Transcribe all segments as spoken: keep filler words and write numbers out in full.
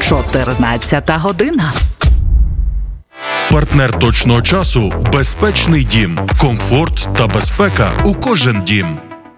чотирнадцята година. Партнер точного часу – безпечний дім. Комфорт та безпека у кожен дім.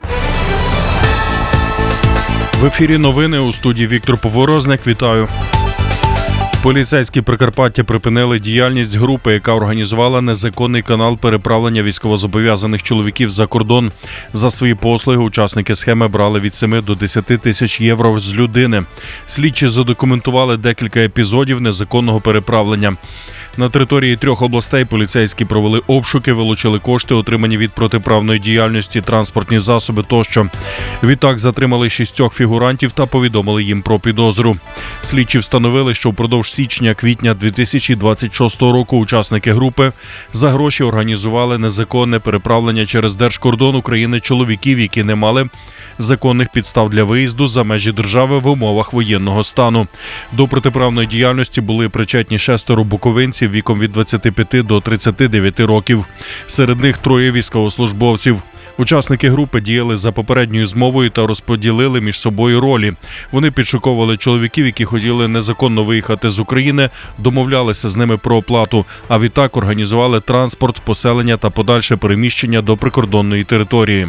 В ефірі новини, у студії Віктор Поворозник. Вітаю. Поліцейські Прикарпаття припинили діяльність групи, яка організувала незаконний канал переправлення військовозобов'язаних чоловіків за кордон. За свої послуги учасники схеми брали від семи до десяти тисяч євро з людини. Слідчі задокументували декілька епізодів незаконного переправлення. На території трьох областей поліцейські провели обшуки, вилучили кошти, отримані від протиправної діяльності, транспортні засоби тощо. Відтак затримали шістьох фігурантів та повідомили їм про підозру. Слідчі встановили, що впродовж січня-квітня дві тисячі двадцять шостого року учасники групи за гроші організували незаконне переправлення через держкордон України чоловіків, які не мали законних підстав для виїзду за межі держави в умовах воєнного стану. До протиправної діяльності були причетні шестеро буковинців віком від двадцяти п'яти до тридцяти дев'яти років. Серед них троє військовослужбовців. Учасники групи діяли за попередньою змовою та розподілили між собою ролі. Вони підшуковували чоловіків, які хотіли незаконно виїхати з України, домовлялися з ними про оплату, а відтак організували транспорт, поселення та подальше переміщення до прикордонної території.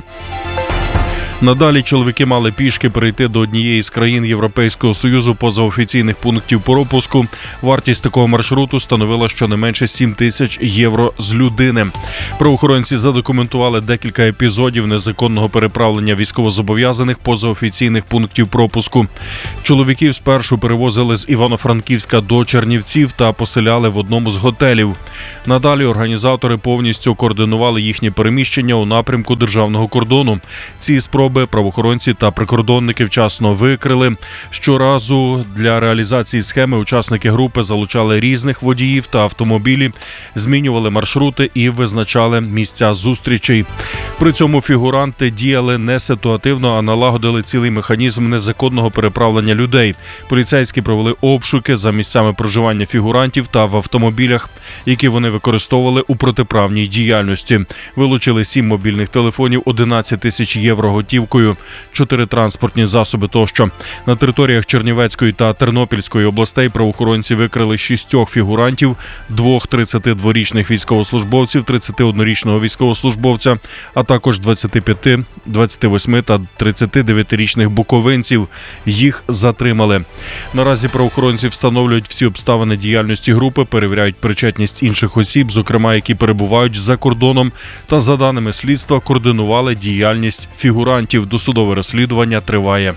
Надалі чоловіки мали пішки перейти до однієї з країн Європейського Союзу поза офіційних пунктів пропуску. Вартість такого маршруту становила щонайменше сім тисяч євро з людини. Правоохоронці задокументували декілька епізодів незаконного переправлення військовозобов'язаних поза офіційних пунктів пропуску. Чоловіків спершу перевозили з Івано-Франківська до Чернівців та поселяли в одному з готелів. Надалі організатори повністю координували їхнє переміщення у напрямку державного кордону. Ці спроби правоохоронці та прикордонники вчасно викрили. Щоразу для реалізації схеми учасники групи залучали різних водіїв та автомобілі, змінювали маршрути і визначали місця зустрічей. При цьому фігуранти діяли не ситуативно, а налагодили цілий механізм незаконного переправлення людей. Поліцейські провели обшуки за місцями проживання фігурантів та в автомобілях, які вони використовували у протиправній діяльності. Вилучили сім мобільних телефонів, одинадцять тисяч євро готівкою, чотири транспортні засоби тощо. На територіях Чернівецької та Тернопільської областей правоохоронці викрили шістьох фігурантів, двох тридцятидворічних військовослужбовців, тридцятиоднорічного військовослужбовця, а також двадцяти п'яти, двадцяти восьми та тридцятидевятирічних буковинців. Їх затримали. Наразі правоохоронці встановлюють всі обставини діяльності групи, перевіряють причетність інших осіб, зокрема, які перебувають за кордоном, та, за даними слідства, координували діяльність фігурантів. Досудове розслідування триває.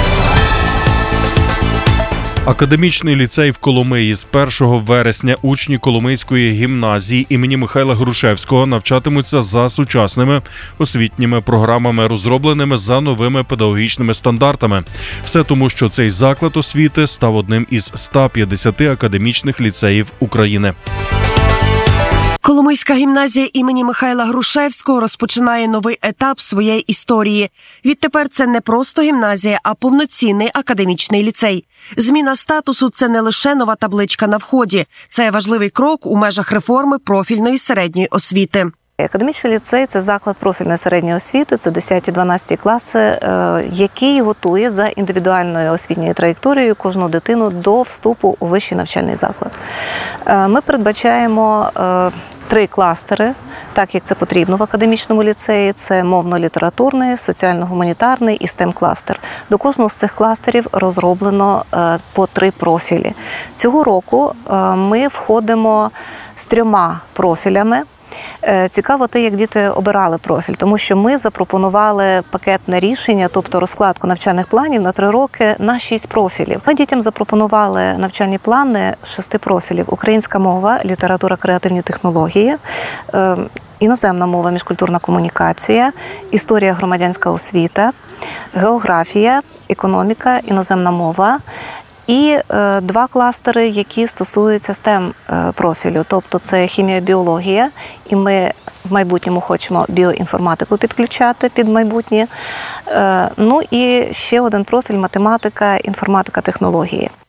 Академічний ліцей в Коломиї. З першого вересня учні Коломийської гімназії імені Михайла Грушевського навчатимуться за сучасними освітніми програмами, розробленими за новими педагогічними стандартами. Все тому, що цей заклад освіти став одним із ста п'ятдесяти академічних ліцеїв України. Коломийська гімназія імені Михайла Грушевського розпочинає новий етап своєї історії. Відтепер це не просто гімназія, а повноцінний академічний ліцей. Зміна статусу – це не лише нова табличка на вході. Це важливий крок у межах реформи профільної середньої освіти. Академічний ліцей – це заклад профільної середньої освіти, це десяті-дванадцяті класи, який готує за індивідуальною освітньою траєкторією кожну дитину до вступу у вищий навчальний заклад. Ми передбачаємо три кластери, так як це потрібно в академічному ліцеї. Це мовно-літературний, соціально-гуманітарний і стем-кластер. До кожного з цих кластерів розроблено по три профілі. Цього року ми входимо з трьома профілями. Цікаво те, як діти обирали профіль, тому що ми запропонували пакетне рішення, тобто розкладку навчальних планів на три роки на шість профілів. Ми дітям запропонували навчальні плани з шести профілів: українська мова, література, креативні технології, іноземна мова, міжкультурна комунікація, історія, громадянська освіта, географія, економіка, іноземна мова. І е, два кластери, які стосуються стем-профілю, тобто це хімія, біологія, і ми в майбутньому хочемо біоінформатику підключати під майбутнє. Е, ну і ще один профіль – математика, інформатика, технології.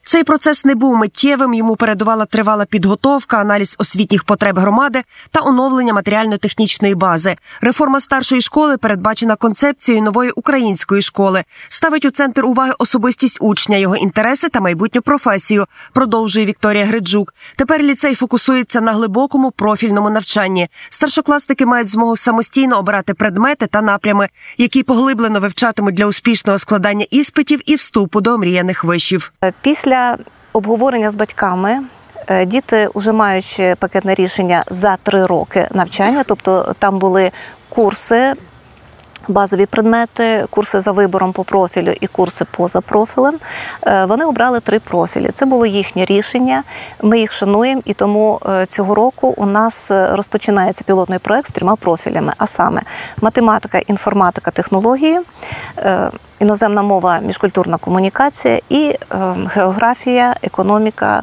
Цей процес не був миттєвим, йому передувала тривала підготовка, аналіз освітніх потреб громади та оновлення матеріально-технічної бази. Реформа старшої школи передбачена концепцією нової української школи. Ставить у центр уваги особистість учня, його інтереси та майбутню професію, продовжує Вікторія Гриджук. Тепер ліцей фокусується на глибокому профільному навчанні. Старшокласники мають змогу самостійно обирати предмети та напрями, які поглиблено вивчатимуть для успішного складання іспитів і вступу до омріяних вишів. Після обговорення з батьками діти, вже маючи пакетне рішення за три роки навчання, тобто там були курси, базові предмети, курси за вибором по профілю і курси поза профілем, вони обрали три профілі. Це було їхнє рішення, ми їх шануємо, і тому цього року у нас розпочинається пілотний проект з трьома профілями, а саме математика, інформатика, технології, іноземна мова, міжкультурна комунікація і географія, економіка,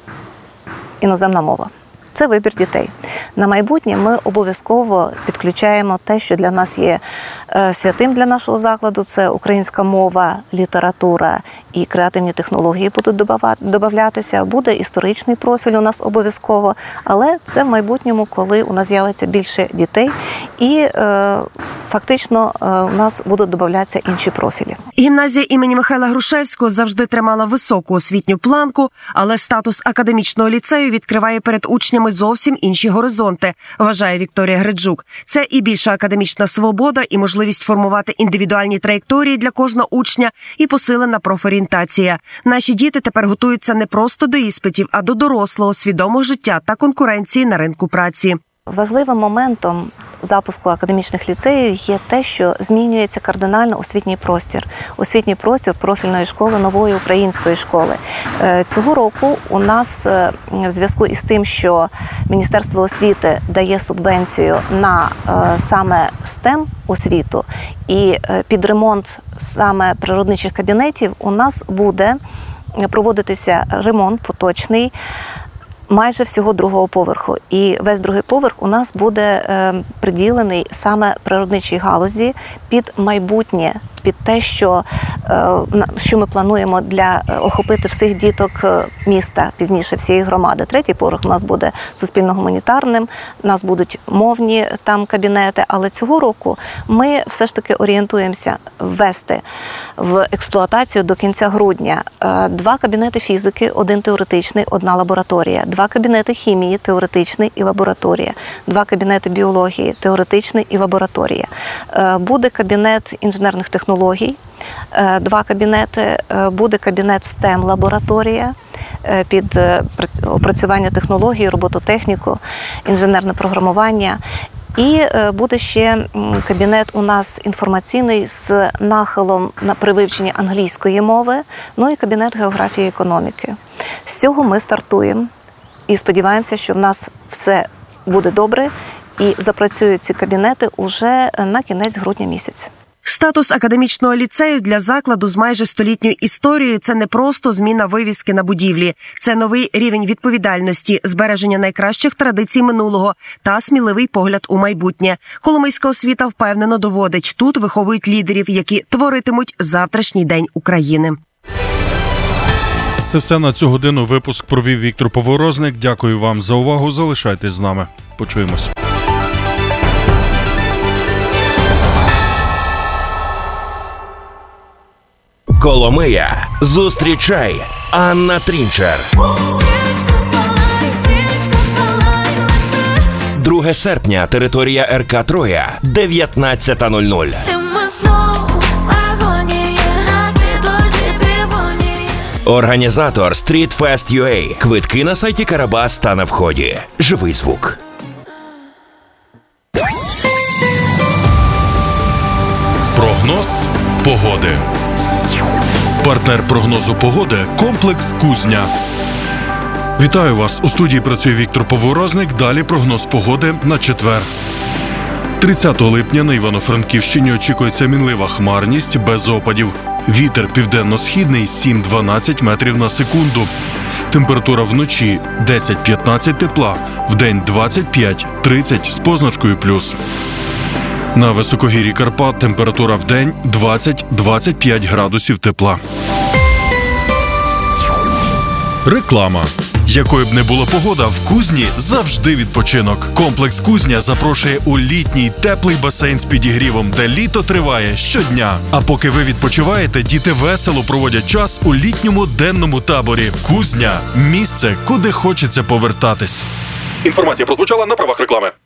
іноземна мова. Це вибір дітей. На майбутнє ми обов'язково підключаємо те, що для нас є святим для нашого закладу. Це українська мова, література і креативні технології будуть додаватися. Буде історичний профіль у нас обов'язково, але це в майбутньому, коли у нас з'явиться більше дітей і е, фактично е, у нас будуть додаватися інші профілі. Гімназія імені Михайла Грушевського завжди тримала високу освітню планку, але статус академічного ліцею відкриває перед учнями зовсім інші горизонти, вважає Вікторія Гриджук. Це і більша академічна свобода, і можливість формувати індивідуальні траєкторії для кожного учня, і посилена профорієнтація. Наші діти тепер готуються не просто до іспитів, а до дорослого, свідомого життя та конкуренції на ринку праці. Важливим моментом запуску академічних ліцеїв є те, що змінюється кардинально освітній простір. Освітній простір профільної школи, нової української школи. Цього року у нас в зв'язку із тим, що Міністерство освіти дає субвенцію на саме стем освіту і під ремонт саме природничих кабінетів, у нас буде проводитися ремонт поточний майже всього другого поверху. І весь другий поверх у нас буде е, приділений саме природничій галузі під майбутнє, під те, що, е, що ми плануємо для охопити всіх діток міста, пізніше всієї громади. Третій поверх у нас буде суспільно-гуманітарним, у нас будуть мовні там кабінети, але цього року ми все ж таки орієнтуємося ввести в експлуатацію до кінця грудня е, два кабінети фізики, один теоретичний, одна лабораторія, два кабінети хімії, теоретичний і лабораторія, два кабінети біології, теоретичний і лабораторія. Е, буде кабінет інженерних технологій, е, два кабінети, е, буде кабінет стем-лабораторія під опрацювання технологій, робототехніку, інженерне програмування. І буде ще кабінет у нас інформаційний з нахилом на при вивченні англійської мови, ну і кабінет географії і економіки. З цього ми стартуємо і сподіваємося, що в нас все буде добре і запрацюють ці кабінети уже на кінець грудня місяця. Статус академічного ліцею для закладу з майже столітньою історією – це не просто зміна вивіски на будівлі. Це новий рівень відповідальності, збереження найкращих традицій минулого та сміливий погляд у майбутнє. Коломийська освіта впевнено доводить, тут виховують лідерів, які творитимуть завтрашній день України. Це все на цю годину. Випуск провів Віктор Поворозник. Дякую вам за увагу. Залишайтесь з нами. Почуємось. Коломия. Зустрічай Анна Трінчер. друге серпня. Територія РК Троя. дев'ятнадцята нуль нуль. Організатор Street Fest ю ей. Квитки на сайті Карабас та на вході. Живий звук. Прогноз погоди. Партнер прогнозу погоди – комплекс «Кузня». Вітаю вас! У студії працює Віктор Поворозник. Далі прогноз погоди на четвер. тридцятого липня на Івано-Франківщині очікується мінлива хмарність без опадів. Вітер південно-східний сім-дванадцять метрів на секунду. Температура вночі десять-п'ятнадцять тепла, вдень двадцять п'ять тридцять з позначкою плюс. На високогір'ї Карпат температура вдень двадцять-двадцять п'ять градусів тепла. Реклама. Якою б не була погода, в Кузні завжди відпочинок. Комплекс «Кузня» запрошує у літній теплий басейн з підігрівом, де літо триває щодня. А поки ви відпочиваєте, діти весело проводять час у літньому денному таборі. «Кузня» – місце, куди хочеться повертатись. Інформація прозвучала на правах реклами.